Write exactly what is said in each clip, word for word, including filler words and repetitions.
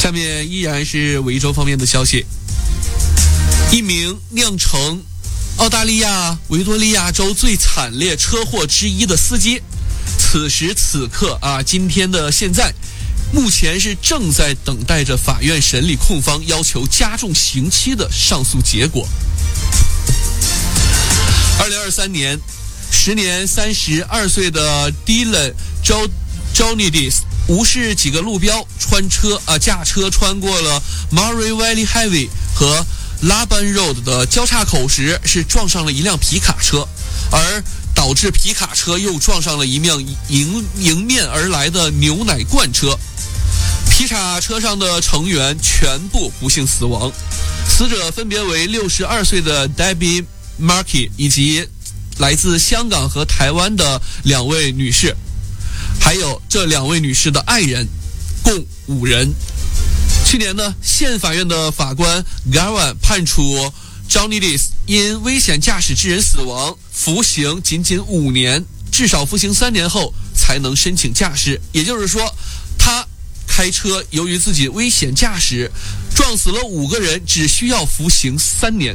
下面依然是维州方面的消息，一名酿成澳大利亚维多利亚州最惨烈车祸之一的司机，此时此刻啊，今天的现在目前是正在等待着法院审理控方要求加重刑期的上诉结果。二零二三年，时年三十二岁的 Dylan Johnidis 无视几个路标，穿车啊驾车穿过了 Murray Valley Highway 和 Laban Road 的交叉口时，是撞上了一辆皮卡车，而导致皮卡车又撞上了一辆迎迎面而来的牛奶罐车。皮卡车上的成员全部不幸死亡，死者分别为六十二岁的 Debbie Markey 以及来自香港和台湾的两位女士，还有这两位女士的爱人，共五人。去年呢，县法院的法官 Garwan 判处 Johnidis 因危险驾驶致人死亡，服刑仅仅五年，至少服刑三年后才能申请驾驶。也就是说，他开车由于自己危险驾驶撞死了五个人，只需要服刑三年。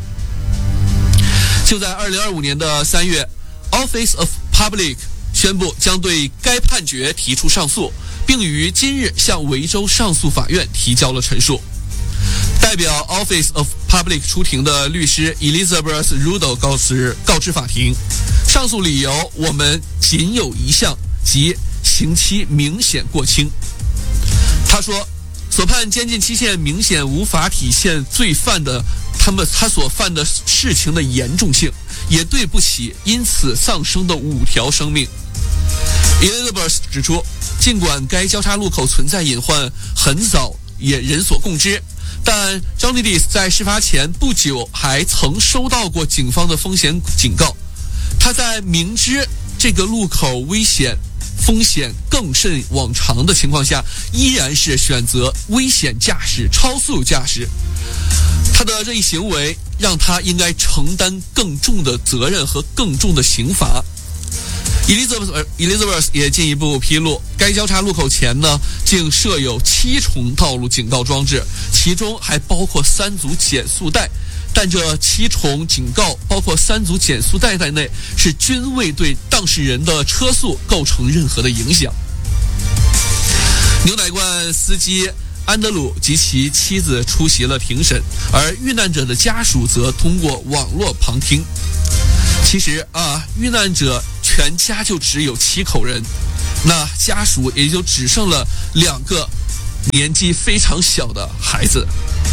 就在二零二五年的三月 Office of Public 宣布将对该判决提出上诉，并于今日向维州上诉法院提交了陈述。代表 Office of Public 出庭的律师 Elizabeth Rudo 告知告知法庭，上诉理由我们仅有一项，即刑期明显过轻。他说，所判监禁期限明显无法体现罪犯的他们他所犯的事情的严重性，也对不起因此丧生的五条生命。Elizabeth 指出，尽管该交叉路口存在隐患，很早也人所共知，但 Johnidis 在事发前不久还曾收到过警方的风险警告。他在明知这个路口危险风险更甚往常的情况下，依然是选择危险驾驶、超速驾驶。他的这一行为让他应该承担更重的责任和更重的刑罚。Elizabeth, Elizabeth 也进一步披露，该交叉路口前呢，竟设有七重道路警告装置，其中还包括三组减速带。但这七重警告，包括三组减速带在内，是均未对当事人的车速构成任何的影响。牛奶罐司机安德鲁及其妻子出席了庭审，而遇难者的家属则通过网络旁听。其实啊，遇难者全家就只有七口人，那家属也就只剩了两个年纪非常小的孩子。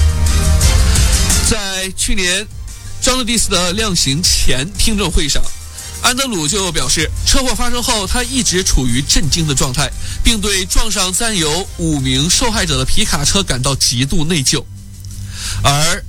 在去年 Johnidis 的量刑前听证会上，安德鲁就表示，车祸发生后他一直处于震惊的状态，并对撞上载有五名受害者的皮卡车感到极度内疚。而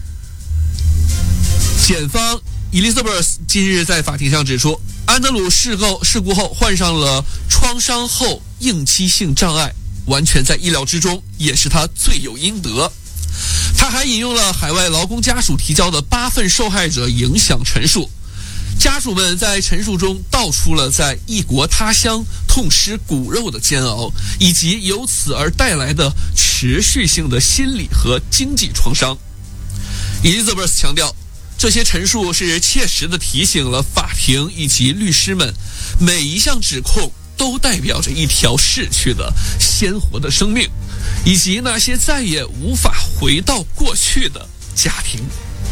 检方 Elizabeth 近日在法庭上指出，安德鲁事故事故后患上了创伤后应激性障碍，完全在意料之中，也是他罪有应得。他还引用了海外劳工家属提交的八份受害者影响陈述，家属们在陈述中道出了在异国他乡痛失骨肉的煎熬，以及由此而带来的持续性的心理和经济创伤。Elizabeth 强调，这些陈述是切实地提醒了法庭以及律师们，每一项指控都代表着一条逝去的鲜活的生命，以及那些再也无法回到过去的家庭。